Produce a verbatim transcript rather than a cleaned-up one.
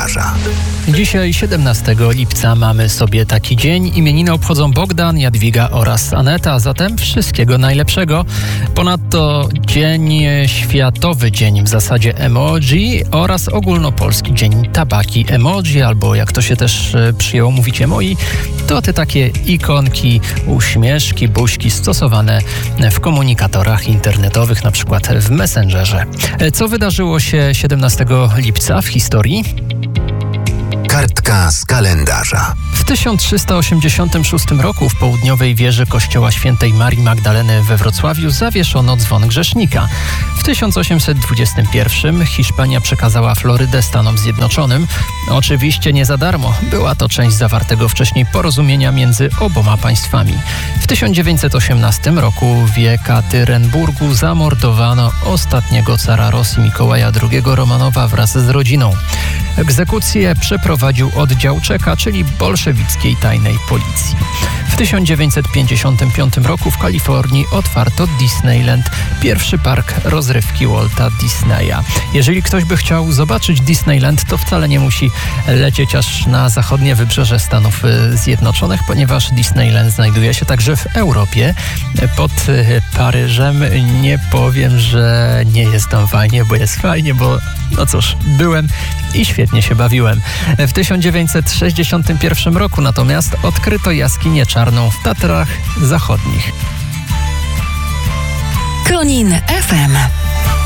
kalendarza. Dzisiaj, siedemnastego lipca, mamy sobie taki dzień. Imieniny obchodzą Bogdan, Jadwiga oraz Aneta, a zatem wszystkiego najlepszego. Ponadto dzień, Światowy Dzień w zasadzie emoji oraz ogólnopolski dzień tabaki emoji, albo jak to się też przyjęło mówić emoi, to te takie ikonki, uśmieszki, buźki stosowane w komunikatorach internetowych, na przykład w Messengerze. Co wydarzyło się siedemnastego lipca w historii? Kartka z kalendarza. W tysiąc trzysta osiemdziesiątym szóstym roku w południowej wieży kościoła świętej Marii Magdaleny we Wrocławiu zawieszono dzwon grzesznika. W tysiąc osiemset dwudziestym pierwszym Hiszpania przekazała Florydę Stanom Zjednoczonym. Oczywiście nie za darmo. Była to część zawartego wcześniej porozumienia między oboma państwami. W tysiąc dziewięćset osiemnastym roku w Jekaterynburgu zamordowano ostatniego cara Rosji Mikołaja drugiego Romanowa wraz z rodziną. Egzekucję przeprowadził oddział Czeka, czyli bolszewickiej tajnej policji. W tysiąc dziewięćset pięćdziesiątym piątym roku w Kalifornii otwarto Disneyland, pierwszy park rozrywki Walta Disneya. Jeżeli ktoś by chciał zobaczyć Disneyland, to wcale nie musi lecieć aż na zachodnie wybrzeże Stanów Zjednoczonych, ponieważ Disneyland znajduje się także w Europie, pod Paryżem. Nie powiem, że nie jest tam fajnie, bo jest fajnie, bo no cóż, byłem i świetnie się bawiłem. W tysiąc dziewięćset sześćdziesiątym pierwszym roku natomiast odkryto jaskinię czarną w Tatrach Zachodnich. Konin F M.